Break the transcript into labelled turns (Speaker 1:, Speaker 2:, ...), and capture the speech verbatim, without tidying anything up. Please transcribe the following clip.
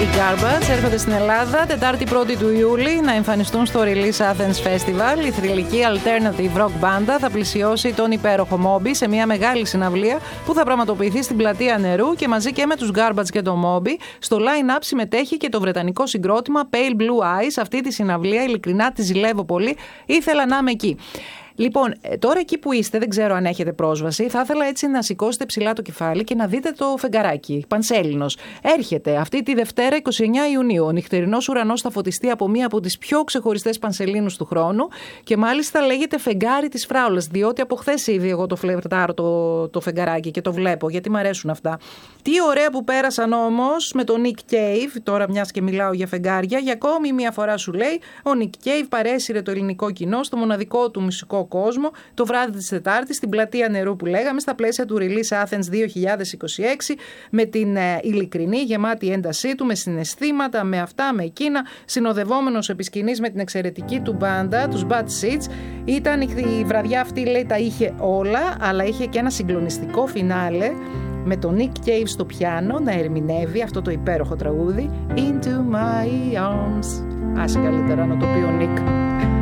Speaker 1: οι Garbage έρχονται στην Ελλάδα Τετάρτη πρώτη του Ιούλη να εμφανιστούν στο Release Athens Festival. Η θρυλική alternative rock μπάντα θα πλησιώσει τον υπέροχο Moby σε μια μεγάλη συναυλία που θα πραγματοποιηθεί στην Πλατεία Νερού και μαζί και με τους Garbage και το Moby στο line-up συμμετέχει και το βρετανικό συγκρότημα Pale Blue Eyes. Αυτή τη συναυλία ειλικρινά τη ζηλεύω πολύ, ήθελα να είμαι εκεί. Λοιπόν, τώρα εκεί που είστε, δεν ξέρω αν έχετε πρόσβαση, θα ήθελα έτσι να σηκώσετε ψηλά το κεφάλι και να δείτε το φεγγαράκι. Πανσέλινος. Έρχεται αυτή τη Δευτέρα εικοστή ενάτη Ιουνίου. Ο νυχτερινός ουρανός θα φωτιστεί από μία από τις πιο ξεχωριστές πανσελίνους του χρόνου και μάλιστα λέγεται φεγγάρι της Φράουλας, διότι από χθες ήδη εγώ το φλερτάρω το, το φεγγαράκι και το βλέπω, γιατί μου αρέσουν αυτά. Τι ωραία που πέρασαν όμως με τον Nick Cave, τώρα μιας και μιλάω για φεγγάρια, για ακόμη μία φορά σου λέει, ο Nick Cave παρέσυρε το ελληνικό κοινό στο μοναδικό του μουσικό κόσμο το βράδυ της Τετάρτης στην Πλατεία Νερού που λέγαμε στα πλαίσια του Release Athens δύο χιλιάδες είκοσι έξι με την ε, ειλικρινή γεμάτη έντασή του, με συναισθήματα, με αυτά, με εκείνα, συνοδευόμενος επί σκηνής με την εξαιρετική του μπάντα, τους Bad Seeds. Ήταν η βραδιά αυτή, λέει, τα είχε όλα, αλλά είχε και ένα συγκλονιστικό φινάλε με τον Nick Cave στο πιάνο να ερμηνεύει αυτό το υπέροχο τραγούδι Into My Arms. Άσε καλύτερα να το πει ο Nick.